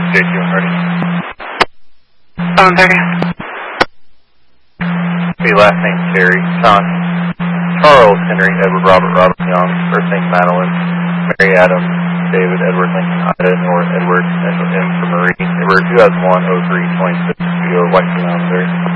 JQ and ready. Okay, last name Terry, John, Charles, Henry, Edward, Robert, Robert Young, first name Madeline, Mary Adams, David, Edward, Lincoln, Ida, Nora, Edward, M for Marie, Edward, 2001, 03, 26, White Mountain,